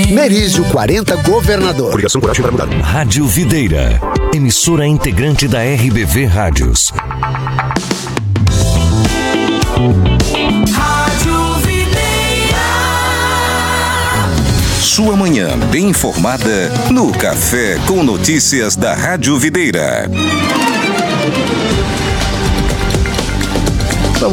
Merizio 40, Governador. Coligação Coragem para Mudar. Rádio Videira, emissora integrante da RBV Rádios. Rádio Videira. Sua manhã bem informada no Café com Notícias da Rádio Videira. São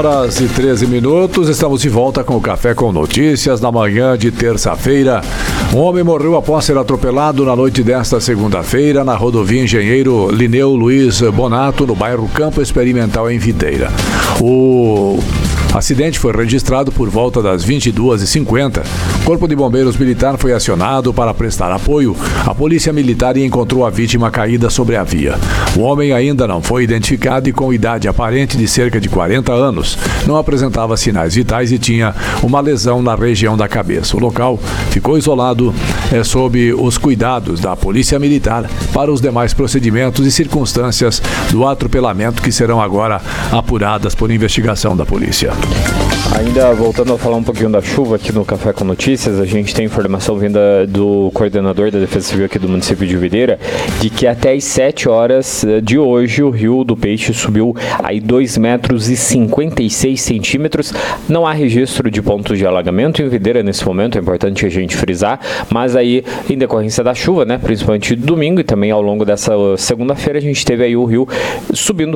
8h13. Estamos de volta com o Café com Notícias na manhã de terça-feira. Um homem morreu após ser atropelado na noite desta segunda-feira na rodovia Engenheiro Lineu Luiz Bonato, no bairro Campo Experimental, em Videira. O acidente foi registrado por volta das 22h50. O Corpo de Bombeiros Militar foi acionado para prestar apoio à Polícia Militar e encontrou a vítima caída sobre a via. O homem ainda não foi identificado e com idade aparente de cerca de 40 anos. Não apresentava sinais vitais e tinha uma lesão na região da cabeça. O local ficou isolado sob os cuidados da Polícia Militar para os demais procedimentos e circunstâncias do atropelamento que serão agora apuradas por investigação da polícia. Ainda voltando a falar um pouquinho da chuva aqui no Café com Notícias, a gente tem informação vinda do coordenador da Defesa Civil aqui do município de Videira, de que até às 7 horas de hoje o Rio do Peixe subiu aí 2,56 metros. Não há registro de pontos de alagamento em Videira nesse momento, é importante a gente frisar, mas aí em decorrência da chuva, né, principalmente domingo e também ao longo dessa segunda-feira, a gente teve aí o rio subindo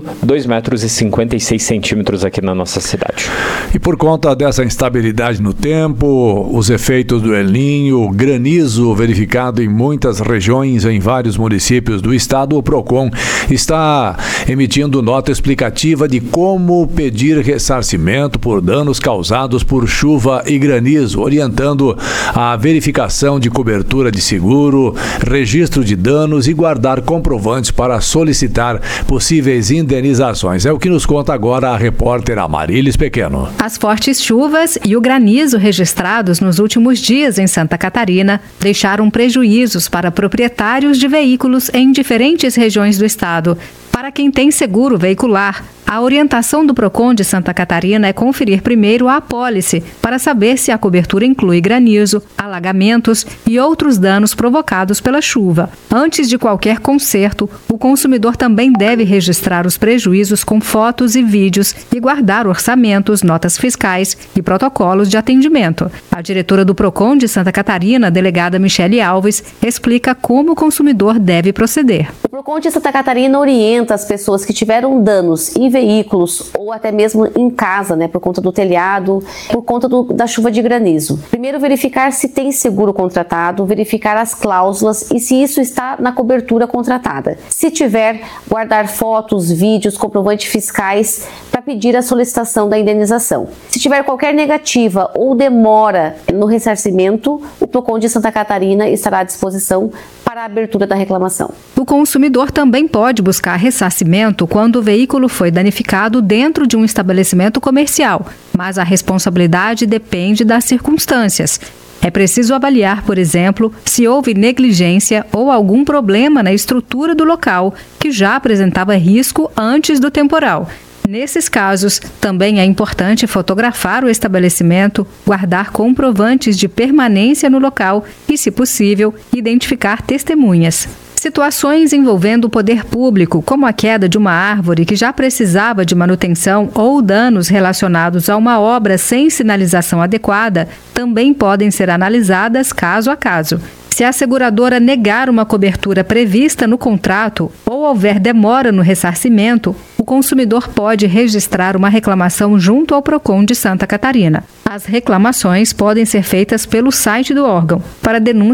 2,56 metros aqui na nossa cidade. E por conta dessa instabilidade no tempo, os efeitos do El Niño, granizo verificado em muitas regiões, em vários municípios do estado, o PROCON está emitindo nota explicativa de como pedir ressarcimento por danos causados por chuva e granizo, orientando a verificação de cobertura de seguro, registro de danos e guardar comprovantes para solicitar possíveis indenizações. É o que nos conta agora a repórter Amarilis Pequeno. As fortes chuvas e o granizo registrados nos últimos dias em Santa Catarina deixaram prejuízos para proprietários de veículos em diferentes regiões do estado. Para quem tem seguro veicular, a orientação do PROCON de Santa Catarina é conferir primeiro a apólice para saber se a cobertura inclui granizo, alagamentos e outros danos provocados pela chuva. Antes de qualquer conserto, o consumidor também deve registrar os prejuízos com fotos e vídeos e guardar orçamentos, notas fiscais e protocolos de atendimento. A diretora do PROCON de Santa Catarina, delegada Michele Alves, explica como o consumidor deve proceder. O PROCON de Santa Catarina orienta as pessoas que tiveram danos em veículos ou até mesmo em casa, por conta do telhado, por conta da chuva de granizo. Primeiro, verificar se tem seguro contratado, verificar as cláusulas e se isso está na cobertura contratada. Se tiver, guardar fotos, vídeos, comprovantes fiscais para pedir a solicitação da indenização. Se tiver qualquer negativa ou demora no ressarcimento, o PROCON de Santa Catarina estará à disposição para a abertura da reclamação. O consumidor também pode buscar ressarcimento quando o veículo foi danificado dentro de um estabelecimento comercial, mas a responsabilidade depende das circunstâncias. É preciso avaliar, por exemplo, se houve negligência ou algum problema na estrutura do local que já apresentava risco antes do temporal. Nesses casos, também é importante fotografar o estabelecimento, guardar comprovantes de permanência no local e, se possível, identificar testemunhas. Situações envolvendo o poder público, como a queda de uma árvore que já precisava de manutenção ou danos relacionados a uma obra sem sinalização adequada, também podem ser analisadas caso a caso. Se a seguradora negar uma cobertura prevista no contrato ou houver demora no ressarcimento, o consumidor pode registrar uma reclamação junto ao PROCON de Santa Catarina. As reclamações podem ser feitas pelo site do órgão. Para denúncia